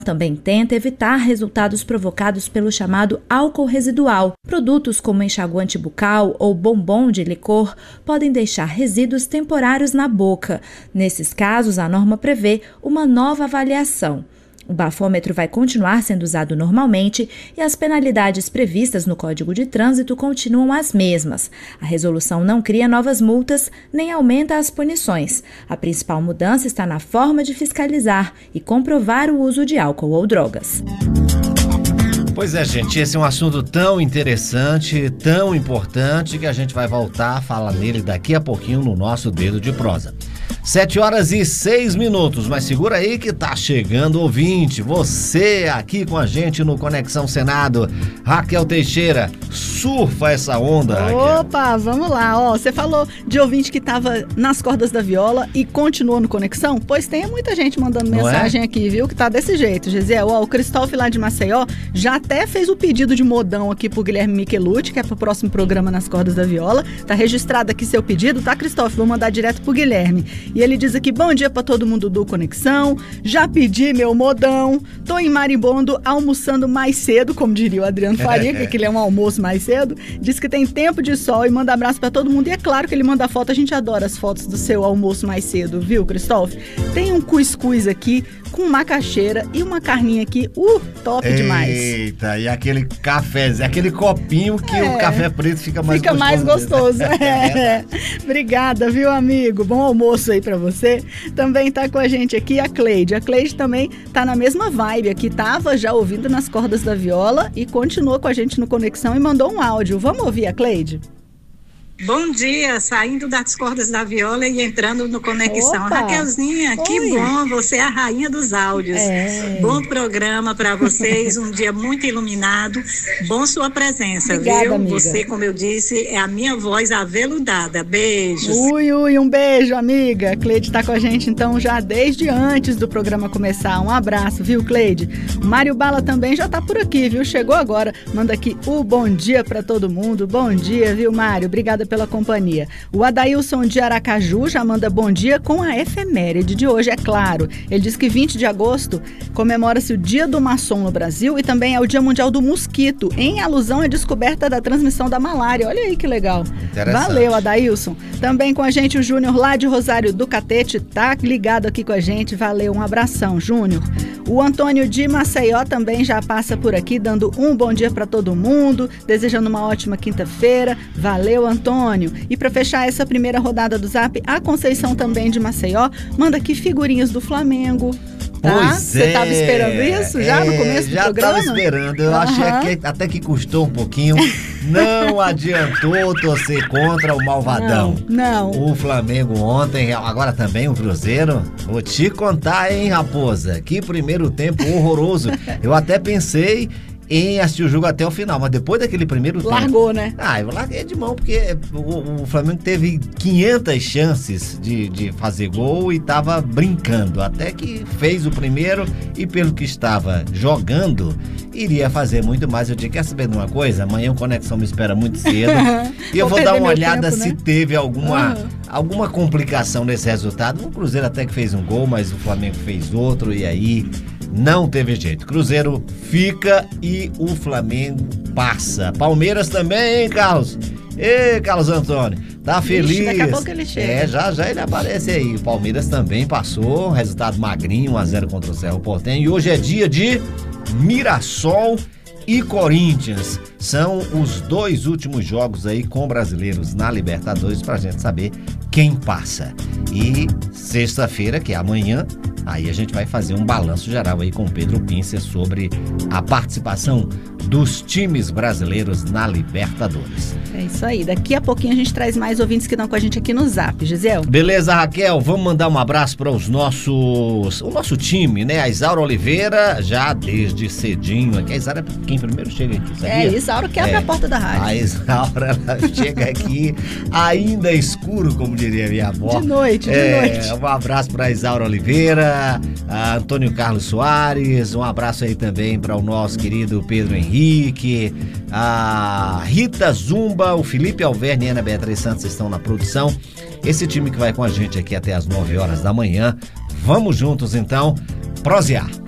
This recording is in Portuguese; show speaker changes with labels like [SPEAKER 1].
[SPEAKER 1] Também tenta evitar resultados provocados pelo chamado álcool residual. Produtos como enxaguante bucal ou bombom de licor podem deixar resíduos temporários na boca. Nesses casos, a norma prevê uma nova avaliação. O bafômetro vai continuar sendo usado normalmente e as penalidades previstas no Código de Trânsito continuam as mesmas. A resolução não cria novas multas nem aumenta as punições. A principal mudança está na forma de fiscalizar e comprovar o uso de álcool ou drogas.
[SPEAKER 2] Pois é, gente, esse é um assunto tão interessante, tão importante, que a gente vai voltar a falar nele daqui a pouquinho no nosso Dedo de Prosa. 7h06, mas segura aí que tá chegando o ouvinte, você aqui com a gente no Conexão Senado. Raquel Teixeira, surfa essa onda, Raquel.
[SPEAKER 3] Opa, vamos lá, você falou de ouvinte que tava nas cordas da viola e continuou no Conexão? Pois tem muita gente mandando mensagem aqui, viu, que tá desse jeito, Gisele. O Cristóvão lá de Maceió já até fez o pedido de modão aqui pro Guilherme Michelucci, que é pro próximo programa Nas Cordas da Viola. Tá registrado aqui seu pedido, tá, Cristóvão? Vou mandar direto pro Guilherme. E ele diz aqui: bom dia pra todo mundo do Conexão, já pedi meu modão, tô em Marimbondo almoçando mais cedo, como diria o Adriano Faria, que ele é um almoço mais cedo. Diz que tem tempo de sol e manda abraço pra todo mundo. E é claro que ele manda foto, a gente adora as fotos do seu almoço mais cedo, viu, Cristóvão? Tem um cuscuz aqui com macaxeira e uma carninha aqui, top demais.
[SPEAKER 2] Eita, e aquele café, aquele copinho que o café preto fica mais gostoso.
[SPEAKER 3] Fica mais gostoso, Obrigada, viu, amigo? Bom almoço aí pra você. Também tá com a gente aqui a Cleide. A Cleide também tá na mesma vibe aqui, tava já ouvindo Nas Cordas da Viola e continuou com a gente no Conexão e mandou um áudio. Vamos ouvir a Cleide?
[SPEAKER 4] Bom dia, saindo das cordas da viola e entrando no Conexão.
[SPEAKER 3] Opa.
[SPEAKER 4] Raquelzinha, que bom, você é a rainha dos áudios. Bom programa para vocês, um dia muito iluminado. Bom sua presença,
[SPEAKER 3] obrigada,
[SPEAKER 4] viu?
[SPEAKER 3] amiga.
[SPEAKER 4] Você, como eu disse, é a minha voz aveludada. Beijos.
[SPEAKER 3] Um beijo, amiga. Cleide tá com a gente, então, já desde antes do programa começar. Um abraço, viu, Cleide? O Mário Bala também já tá por aqui, viu? Chegou agora, manda aqui o bom dia para todo mundo. Bom dia, viu, Mário? Obrigada pela companhia. O Adailson de Aracaju já manda bom dia com a efeméride de hoje, é claro. Ele diz que 20 de agosto comemora-se o Dia do Maçom no Brasil e também é o Dia Mundial do Mosquito, em alusão à descoberta da transmissão da malária. Olha aí que legal. Valeu, Adailson. Também com a gente o Júnior lá de Rosário do Catete, tá ligado aqui com a gente. Valeu, um abração, Júnior. O Antônio de Maceió também já passa por aqui, dando um bom dia para todo mundo, desejando uma ótima quinta-feira. Valeu, Antônio. E para fechar essa primeira rodada do Zap, a Conceição também de Maceió manda aqui figurinhas do Flamengo. Tá? Você estava esperando isso já no começo do programa?
[SPEAKER 2] Já estava esperando. Eu achei até que custou um pouquinho. Não adiantou torcer contra o malvadão.
[SPEAKER 3] Não.
[SPEAKER 2] O Flamengo ontem, agora também o Cruzeiro. Vou te contar, hein, Raposa? Que primeiro tempo horroroso. Eu até pensei em assistir o jogo até o final, mas depois daquele primeiro tempo...
[SPEAKER 3] Largou, né?
[SPEAKER 2] Eu larguei de mão, porque o Flamengo teve 500 chances de fazer gol e tava brincando, até que fez o primeiro e pelo que estava jogando, iria fazer muito mais. Eu disse, quer saber de uma coisa? Amanhã o Conexão me espera muito cedo e eu vou dar uma olhada se teve alguma complicação nesse resultado. O Cruzeiro até que fez um gol, mas o Flamengo fez outro e aí... não teve jeito. Cruzeiro fica e o Flamengo passa. Palmeiras também, hein, Carlos? Ei, Carlos Antônio, tá feliz?
[SPEAKER 3] Daqui a pouco ele chega.
[SPEAKER 2] Já ele aparece aí. O Palmeiras também passou, resultado magrinho, 1-0 contra o Cerro Porteño. E hoje é dia de Mirassol e Corinthians. São os dois últimos jogos aí com brasileiros na Libertadores pra gente saber quem passa. E sexta-feira, que é amanhã, aí a gente vai fazer um balanço geral aí com o Pedro Pincer sobre a participação dos times brasileiros na Libertadores.
[SPEAKER 3] É isso aí. Daqui a pouquinho a gente traz mais ouvintes que estão com a gente aqui no Zap, Gisele.
[SPEAKER 2] Beleza, Raquel. Vamos mandar um abraço para o nosso time, né? A Isaura Oliveira, já desde cedinho. Aqui a Isaura é quem primeiro chega aqui, sabia?
[SPEAKER 3] A Isaura que abre a porta da rádio.
[SPEAKER 2] A Isaura, ela chega aqui ainda escuro, como diria minha avó.
[SPEAKER 3] De noite.
[SPEAKER 2] Um abraço para a Isaura Oliveira, a Antônio Carlos Soares, um abraço aí também para o nosso querido Pedro Henrique, a Rita Zumba, o Felipe Alverne e a Ana Beatriz Santos estão na produção. Esse time que vai com a gente aqui até as 9 horas da manhã. Vamos juntos então prosear.